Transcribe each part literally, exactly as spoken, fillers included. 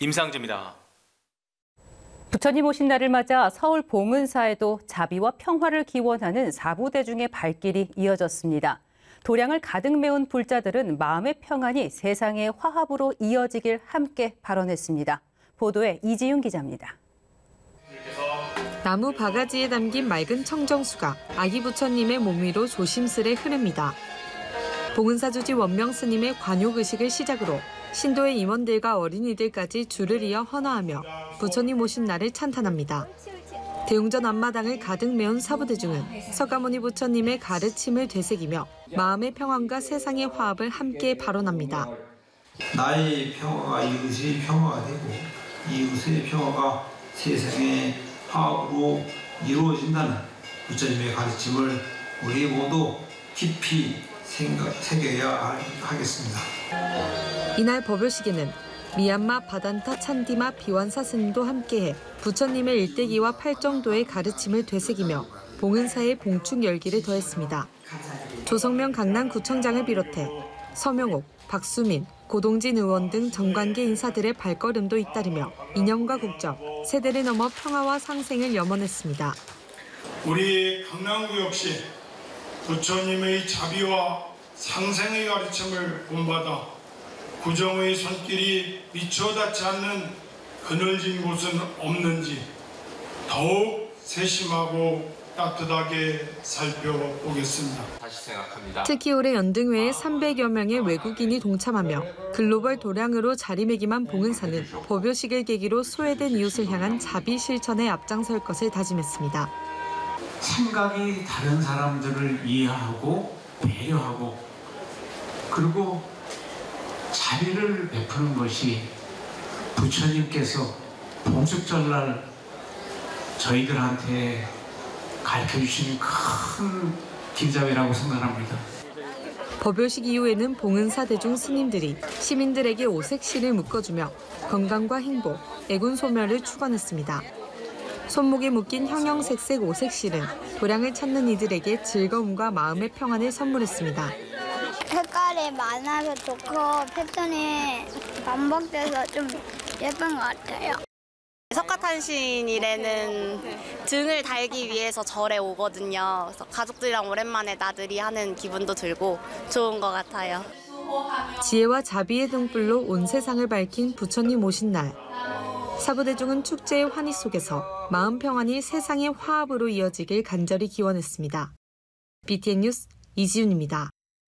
임상재입니다. 부처님 오신 날을 맞아 서울 봉은사에도 자비와 평화를 기원하는 사부대중의 발길이 이어졌습니다. 도량을 가득 메운 불자들은 마음의 평안이 세상의 화합으로 이어지길 함께 발언했습니다. 보도에 이지윤 기자입니다. 나무 바가지에 담긴 맑은 청정수가 아기 부처님의 몸 위로 조심스레 흐릅니다. 봉은사 주지 원명 스님의 관욕의식을 시작으로 신도의 임원들과 어린이들까지 줄을 이어 헌화하며 부처님 오신 날을 찬탄합니다. 대웅전 앞마당을 가득 메운 사부대중은 석가모니 부처님의 가르침을 되새기며 마음의 평안과 세상의 화합을 함께 발언합니다. 나의 평화가 이웃의 평화가 되고 이웃의 평화가 세상의 화합으로 이루어진다는 부처님의 가르침을 우리 모두 깊이 생각, 새겨야 하겠습니다. 이날 법요식에는 미얀마 바단타 찬디마 비완사 스님도 함께해 부처님의 일대기와 팔정도의 가르침을 되새기며 봉은사의 봉축 열기를 더했습니다. 조성명 강남구청장을 비롯해 서명옥, 박수민, 고동진 의원 등 정관계 인사들의 발걸음도 잇따르며 이념과 국적, 세대를 넘어 평화와 상생을 염원했습니다. 우리 강남구 역시 부처님의 자비와 상생의 가르침을 본받아 구정의 손길이 미쳐 닿지 않는 그늘진 곳은 없는지 더욱 세심하고 따뜻하게 살펴보겠습니다. 다시 생각합니다. 특히 올해 연등회에 삼백여 명의 외국인이 동참하며 글로벌 도량으로 자리매김한 봉은사는 법요식을 계기로 소외된 이웃을 향한 자비 실천에 앞장설 것을 다짐했습니다. 생각이 다른 사람들을 이해하고 배려하고 그리고 자비를 베푸는 것이 부처님께서 봉축절날 저희들한테 가르쳐주신 큰 길잡이라고 생각합니다. 법요식 이후에는 봉은사 대중 스님들이 시민들에게 오색실을 묶어주며 건강과 행복, 애군 소멸을 축원했습니다. 손목에 묶인 형형색색 오색실은 도량을 찾는 이들에게 즐거움과 마음의 평안을 선물했습니다. 색깔이 많아서 좋고 패턴이 반복돼서 좀 예쁜 것 같아요. 석가탄신일에는 등을 달기 위해서 절에 오거든요. 그래서 가족들이랑 오랜만에 나들이 하는 기분도 들고 좋은 것 같아요. 지혜와 자비의 등불로 온 세상을 밝힌 부처님 오신 날. 사부대중은 축제의 환희 속에서 마음 평안이 세상의 화합으로 이어지길 간절히 기원했습니다. 비티엔 뉴스 이지윤입니다.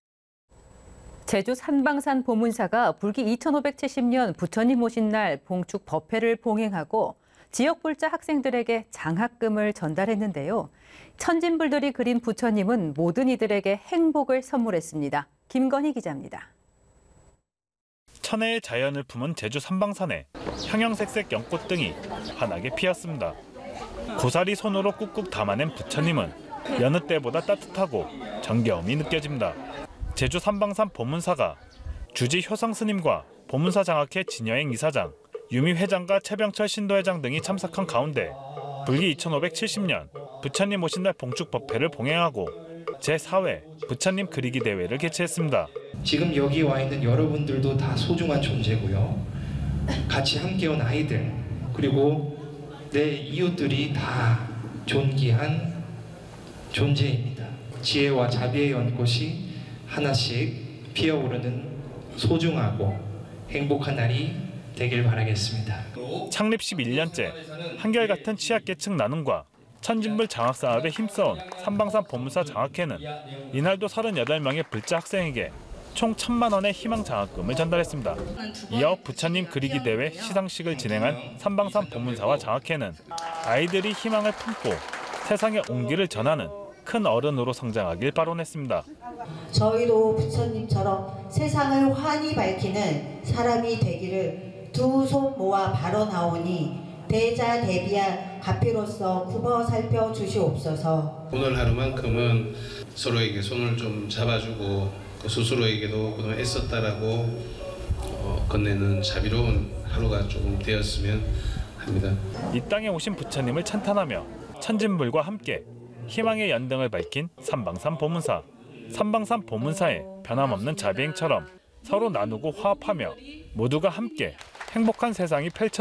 제주 산방산 보문사가 불기 이천오백칠십 년 부처님 오신 날 봉축 법회를 봉행하고 지역 불자 학생들에게 장학금을 전달했는데요. 천진불들이 그린 부처님은 모든 이들에게 행복을 선물했습니다. 김건희 기자입니다. 천혜의 자연을 품은 제주 산방산에 형형색색 연꽃 등이 환하게 피었습니다. 고사리 손으로 꾹꾹 담아낸 부처님은 여느 때보다 따뜻하고 정겨움이 느껴집니다. 제주 산방산 보문사가 주지 효성 스님과 보문사 장학회 진여행 이사장, 유미 회장과 최병철 신도회장 등이 참석한 가운데 불기 이천오백칠십 년 부처님 오신 날 봉축 법회를 봉행하고 제사 회 부처님 그리기 대회를 개최했습니다. 지금 여기 와 있는 여러분들도 다 소중한 존재고요. 같이 함께 온 아이들 그리고 내 이웃들이 다 존귀한 존재입니다. 지혜와 자비의 연꽃이 하나씩 피어오르는 소중하고 행복한 날이 되길 바라겠습니다. 창립 십일 년째 한결같은 취약계층 나눔과 천진불 장학 사업에 힘써온 산방산 보문사 장학회는 이날도 서른여덟 명의 불자 학생에게 총 천만 원의 희망 장학금을 전달했습니다. 이어 부처님 그리기 대회 시상식을 진행한 산방산 보문사와 장학회는 아이들이 희망을 품고 세상의 온기를 전하는 큰 어른으로 성장하길 발언했습니다. 저희도 부처님처럼 세상을 환히 밝히는 사람이 되기를 두 손 모아 발언하오니 대자 대비할 가피로서 굽어 살펴 주시옵소서. 오늘 하루만큼은 서로에게 손을 좀 잡아주고 스스로에게도 그동안 애썼다라고 어, 건네는 자비로운 하루가 조금 되었으면 합니다. 이 땅에 오신 부처님을 찬탄하며 천진불과 함께 희망의 연등을 밝힌 산방산 보문사. 산방산 보문사의 변함없는 자비행처럼 서로 나누고 화합하며 모두가 함께 행복한 세상이 펼쳐